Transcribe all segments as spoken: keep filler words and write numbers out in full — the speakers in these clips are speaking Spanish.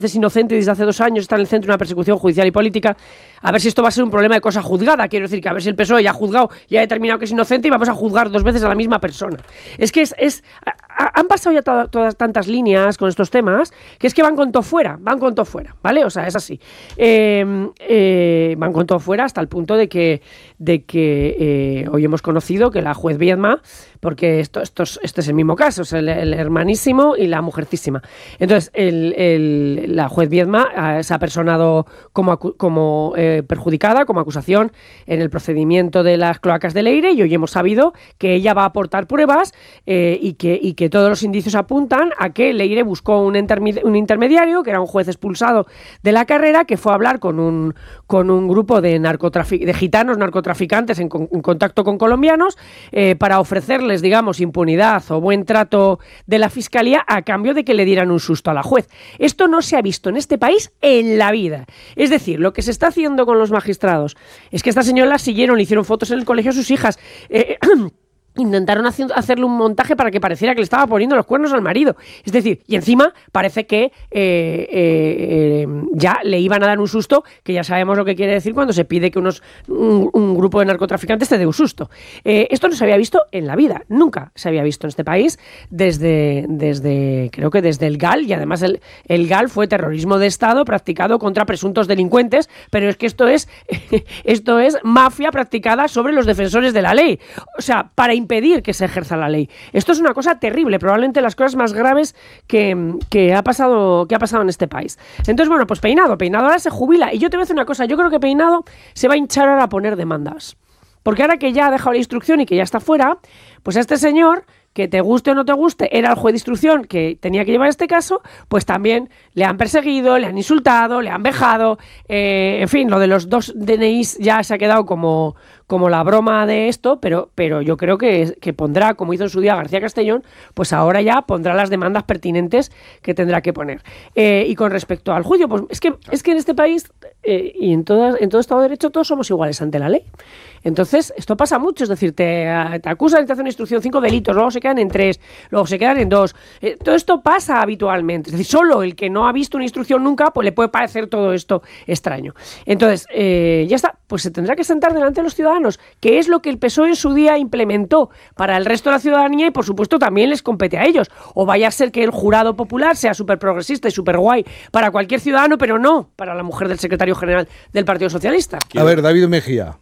es inocente desde hace dos años, está en el centro de una persecución judicial y política. A ver si esto va a ser un problema de cosa juzgada. Quiero decir que a ver si el P S O E ya ha juzgado y ha determinado que es inocente y vamos a juzgar dos veces a la misma persona. Es que es, es a, han pasado ya to, todas tantas líneas con estos temas que es que van con todo fuera, van con todo fuera, ¿vale? O sea, es así. Eh, eh, van con todo fuera hasta el punto de que, de que eh, hoy hemos conocido que la juez Viedma, porque esto, esto, es, este es el mismo caso, es el, el hermanísimo y la mujercísima. Entonces, el, el, la juez Viedma eh, se ha personado como, como eh, perjudicada, como acusación en el procedimiento de las cloacas de Leire, y hoy hemos sabido que ella va a aportar pruebas eh, y, que, y que todos los indicios apuntan a que Leire buscó un, intermed- un intermediario, que era un juez expulsado de la carrera, que fue a hablar con un, con un grupo de, narcotrafic- de gitanos narcotraficantes en, con- en contacto con colombianos eh, para ofrecerles, digamos, impunidad o buen trato de la fiscalía a cambio de que le dieran un susto a la juez. Esto no se ha visto en este país en la vida. Es decir, lo que se está haciendo con los magistrados es que esta señora la siguieron, le hicieron fotos en el colegio a sus hijas, eh, intentaron hacer, hacerle un montaje para que pareciera que le estaba poniendo los cuernos al marido. Es decir, y encima parece que eh, eh, eh, ya le iban a dar un susto, que ya sabemos lo que quiere decir cuando se pide que unos un, un grupo de narcotraficantes te dé un susto. Eh, esto no se había visto en la vida, nunca se había visto en este país desde, desde creo que desde el G A L, y además el, el G A L fue terrorismo de Estado practicado contra presuntos delincuentes, pero es que esto es, esto es mafia practicada sobre los defensores de la ley. O sea, para impedir que se ejerza la ley. Esto es una cosa terrible, probablemente las cosas más graves que, que, ha pasado, que ha pasado en este país. Entonces, bueno, pues Peinado, Peinado ahora se jubila. Y yo te voy a decir una cosa, yo creo que Peinado se va a hinchar ahora a poner demandas. Porque ahora que ya ha dejado la instrucción y que ya está fuera, pues a este señor, que te guste o no te guste, era el juez de instrucción que tenía que llevar este caso, pues también le han perseguido, le han insultado, le han vejado, eh, en fin, lo de los dos D N Is ya se ha quedado como, como la broma de esto, pero, pero yo creo que, que pondrá, como hizo en su día García Castellón, pues ahora ya pondrá las demandas pertinentes que tendrá que poner. Eh, y con respecto al juicio, pues es que, es que en este país eh, y en, todas, en todo Estado de Derecho todos somos iguales ante la ley. Entonces, esto pasa mucho, es decir, te, te acusan, te hacen una instrucción, cinco delitos, luego se quedan en tres, luego se quedan en dos. Eh, todo esto pasa habitualmente. Es decir, solo el que no ha visto una instrucción nunca, pues le puede parecer todo esto extraño. Entonces, eh, ya está, pues se tendrá que sentar delante de los ciudadanos, que es lo que el P S O E en su día implementó para el resto de la ciudadanía y, por supuesto, también les compete a ellos. O vaya a ser que el jurado popular sea súper progresista y súper guay para cualquier ciudadano, pero no para la mujer del secretario general del Partido Socialista. A ver, David Mejía.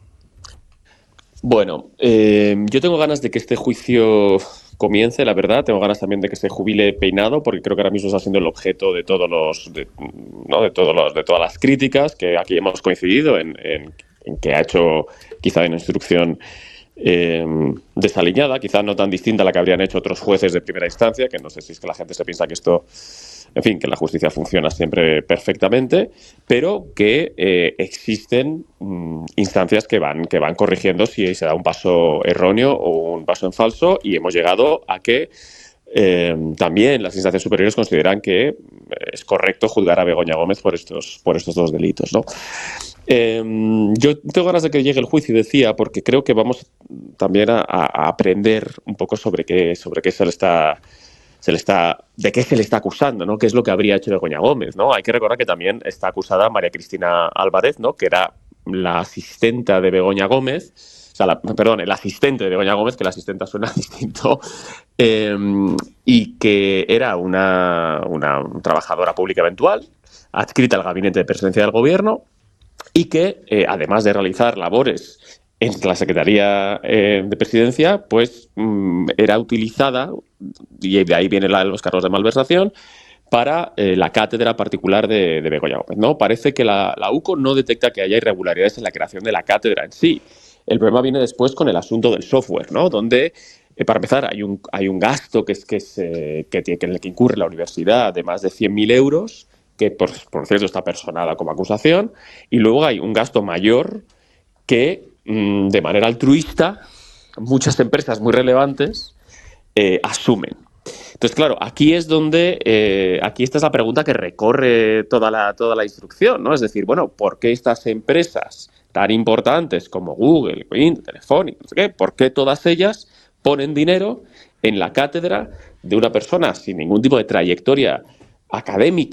Bueno, eh, yo tengo ganas de que este juicio comience, la verdad. Tengo ganas también de que se jubile Peinado, porque creo que ahora mismo está siendo el objeto de todos los, de, ¿no? de todos los, de todas las críticas que aquí hemos coincidido en, en, en que ha hecho quizá una instrucción eh, desaliñada, quizá no tan distinta a la que habrían hecho otros jueces de primera instancia, que no sé si es que la gente se piensa que esto, en fin, que la justicia funciona siempre perfectamente, pero que eh, existen mm, instancias que van, que van corrigiendo si se da un paso erróneo o un paso en falso, y hemos llegado a que eh, también las instancias superiores consideran que es correcto juzgar a Begoña Gómez por estos, por estos dos delitos, ¿no? Eh, yo tengo ganas de que llegue el juicio, decía, porque creo que vamos también a, a aprender un poco sobre qué, sobre qué se le está... Se le está, de qué se le está acusando, ¿no? ¿Qué es lo que habría hecho Begoña Gómez, ¿no? Hay que recordar que también está acusada María Cristina Álvarez, ¿no? Que era la asistenta de Begoña Gómez, o sea, la, perdón, el asistente de Begoña Gómez, que la asistenta suena distinto, eh, y que era una, una trabajadora pública eventual, adscrita al gabinete de presidencia del gobierno, y que, eh, además de realizar labores en la Secretaría eh, de Presidencia, pues mmm, era utilizada, y de ahí vienen los cargos de malversación, para eh, la cátedra particular de, de Begoña Gómez, ¿no? Parece que la, la U C O no detecta que haya irregularidades en la creación de la cátedra en sí. El problema viene después con el asunto del software, ¿no? Donde, eh, para empezar, hay un, hay un gasto que, es, que, es, eh, que, que, que incurre la universidad de más de cien mil euros, que por, por cierto está personada como acusación, y luego hay un gasto mayor que, mmm, de manera altruista, muchas empresas muy relevantes eh, asumen. Entonces, claro, aquí es donde, eh, aquí esta es la pregunta que recorre toda la, toda la instrucción, ¿no? Es decir, bueno, ¿por qué estas empresas tan importantes como Google, Wind, Telefónica, no sé qué, por qué todas ellas ponen dinero en la cátedra de una persona sin ningún tipo de trayectoria académica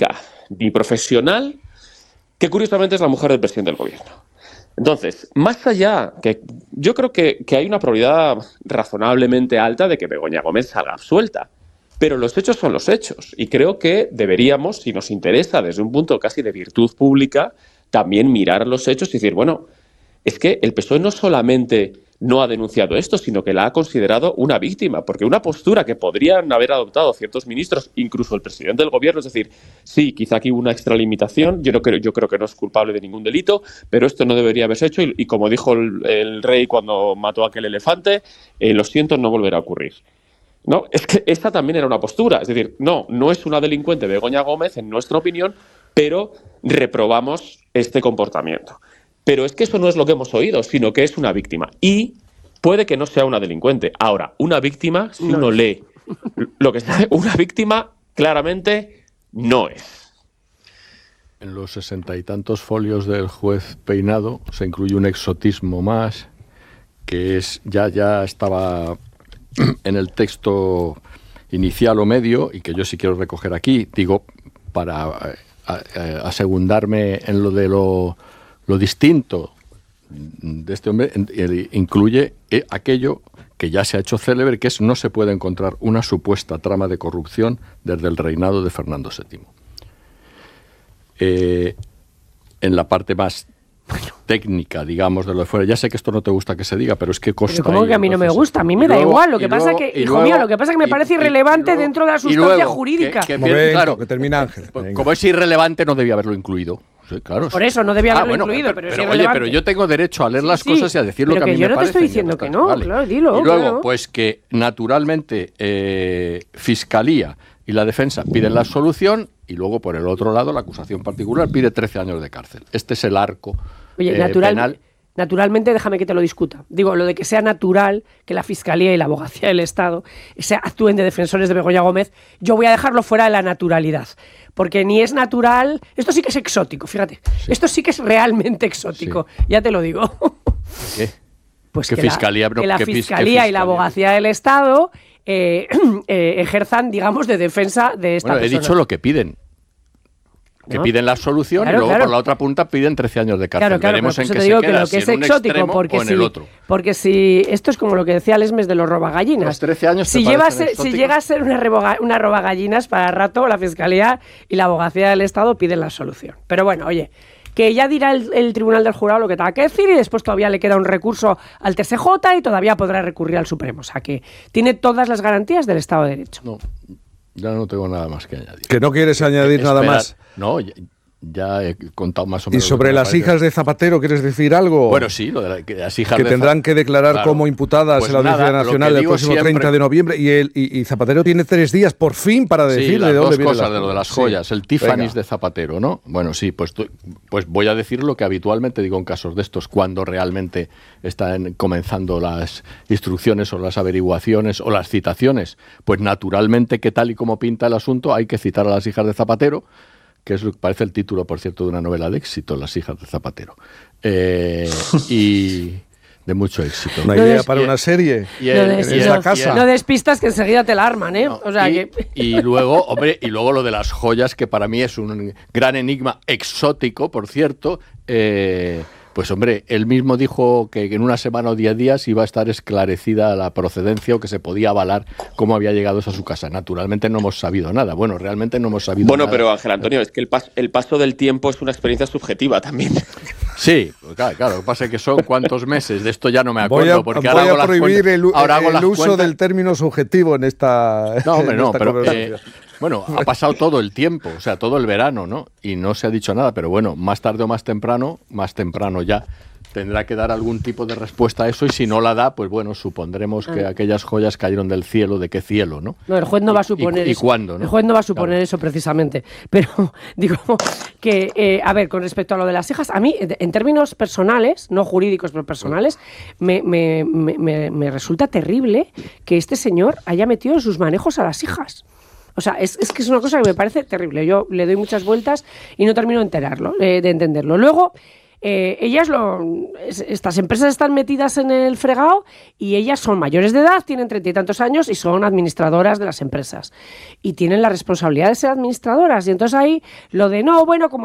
ni profesional, que curiosamente es la mujer del presidente del gobierno. Entonces, más allá, que yo creo que, que hay una probabilidad razonablemente alta de que Begoña Gómez salga absuelta, pero los hechos son los hechos y creo que deberíamos, si nos interesa desde un punto casi de virtud pública, también mirar los hechos y decir, bueno, es que el P S O E no solamente no ha denunciado esto, sino que la ha considerado una víctima, porque una postura que podrían haber adoptado ciertos ministros, incluso el presidente del gobierno, es decir, sí, quizá aquí hubo una extralimitación, yo, no creo, yo creo que no es culpable de ningún delito, pero esto no debería haberse hecho y, y como dijo el, el rey cuando mató a aquel elefante, eh, lo siento, no volverá a ocurrir. No, es que esta también era una postura, es decir, no, no es una delincuente Begoña Gómez, en nuestra opinión, pero reprobamos este comportamiento. Pero es que eso no es lo que hemos oído, sino que es una víctima. Y puede que no sea una delincuente. Ahora, una víctima, si uno lee lo que está, una víctima claramente no es. En los sesenta y tantos folios del juez Peinado se incluye un exotismo más, que es ya, ya estaba en el texto inicial o medio, y que yo sí quiero recoger aquí, digo, para a, a, asegundarme en lo de lo... Lo distinto de este hombre incluye aquello que ya se ha hecho célebre, que es no se puede encontrar una supuesta trama de corrupción desde el reinado de Fernando séptimo. Eh, en la parte más técnica, digamos, de lo de fuera. Ya sé que esto no te gusta que se diga, pero es que consta. Pero ¿cómo que a mí no me gusta? A mí me da luego, igual. Lo que pasa luego, que, hijo luego, mío, lo que pasa es que me parece y, irrelevante y luego, dentro de la sustancia luego, jurídica. Que, que, Momento, claro, que termina Ángel. Venga. Como es irrelevante, no debía haberlo incluido. Sí, claro. Por eso no debía haberlo ah, bueno, incluido, pero, pero, pero es oye, pero yo tengo derecho a leer las sí, cosas y a decir lo que a mí me parece. Pero que yo no te estoy diciendo que no, vale. Claro, dilo. Y luego, claro. pues que naturalmente eh, Fiscalía y la defensa piden la absolución y luego, por el otro lado, la acusación particular pide trece años de cárcel. Este es el arco Oye, eh, natural, penal. Naturalmente, déjame que te lo discuta. Digo, lo de que sea natural que la Fiscalía y la Abogacía del Estado se actúen de defensores de Begoña Gómez, yo voy a dejarlo fuera de la naturalidad. Porque ni es natural... Esto sí que es exótico, fíjate. Sí. Esto sí que es realmente exótico. Sí. Ya te lo digo. ¿Qué? Pues ¿Qué que fiscalía, la, no, que la ¿qué Fiscalía fiscalía? y la Abogacía del Estado eh, eh, ejerzan, digamos, de defensa de esta bueno, persona. He dicho lo que piden. Que ¿no? Piden la absolución claro, y luego claro. por la otra punta piden trece años de cárcel. Claro, claro, Veremos en qué te se digo queda, que lo que si es en un exótico, porque o en si, el otro. porque si esto es como lo que decía Lesmes de los robagallinas. Los trece años si, lleva a ser, si llega a ser una, reboga, una robagallinas, para rato la Fiscalía y la Abogacía del Estado piden la absolución. Pero bueno, oye, que ya dirá el, el Tribunal del Jurado lo que tenga que decir y después todavía le queda un recurso al T S J y todavía podrá recurrir al Supremo. O sea que tiene todas las garantías del Estado de Derecho. No, ya no tengo nada más que añadir. ¿Que no quieres añadir nada Esperar. más? No, ya, ya he contado más o menos. ¿Y sobre las parece. hijas de Zapatero quieres decir algo? Bueno, sí, lo de la, que las hijas que de tendrán que declarar claro. como imputadas pues en la Audiencia nada, Nacional el próximo siempre... treinta de noviembre y, el, y, y Zapatero tiene tres días por fin para decir sí, de dónde dos viene cosas la... de lo de las joyas, sí. El Tiffany's Venga. de Zapatero, ¿no? Bueno, sí, pues, tu, pues voy a decir lo que habitualmente digo en casos de estos, cuando realmente están comenzando las instrucciones o las averiguaciones o las citaciones. Pues naturalmente que tal y como pinta el asunto hay que citar a las hijas de Zapatero, que es lo que parece el título, por cierto, de una novela de éxito, Las hijas de Zapatero. Eh, y de mucho éxito. Una idea para una serie y el, en y esta no, casa. No despistas que enseguida te la arman, ¿eh? No, o sea y, que... y luego, hombre, y luego lo de las joyas, que para mí es un gran enigma exótico, por cierto. Eh, pues hombre, él mismo dijo que en una semana o diez días iba a estar esclarecida la procedencia o que se podía avalar cómo había llegado a su casa. Naturalmente no hemos sabido nada. Bueno, realmente no hemos sabido bueno, nada. Bueno, pero Ángel Antonio, es que el, pas el paso del tiempo es una experiencia subjetiva también. Sí, pues claro, claro, lo que pasa es que son cuántos meses, de esto ya no me acuerdo. Voy a, porque voy ahora a prohibir el, ahora hago el las uso cuentas. del término subjetivo en esta No, hombre, en no, esta pero eh, bueno, ha pasado todo el tiempo, o sea, todo el verano, ¿no? Y no se ha dicho nada, pero bueno, más tarde o más temprano, más temprano ya, tendrá que dar algún tipo de respuesta a eso y si no la da, pues bueno, supondremos que ah. aquellas joyas cayeron del cielo, ¿de qué cielo, no? No, el juez no va a suponer y, y, eso. ¿Y cuándo, no? El juez no va a suponer claro. eso precisamente. Pero digo que, eh, a ver, con respecto a lo de las hijas, a mí, en términos personales, no jurídicos, pero personales, me, me, me, me resulta terrible que este señor haya metido en sus manejos a las hijas. O sea, es, es que es una cosa que me parece terrible. Yo le doy muchas vueltas y no termino de enterarlo, eh, de entenderlo. Luego... eh, ellas lo, es, estas empresas están metidas en el fregado y ellas son mayores de edad, tienen treinta y tantos años y son administradoras de las empresas y tienen la responsabilidad de ser administradoras, y entonces ahí lo de no, bueno, como